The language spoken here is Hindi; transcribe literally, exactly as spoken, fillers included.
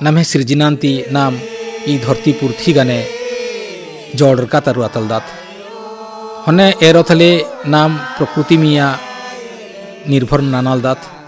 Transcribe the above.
नम्हे सृजनांती नाम ई धरती पुर्थी गाने जोड़ का तरु अतल दात हने एरोथले नाम प्रकृति मिया निर्भर नानाल दात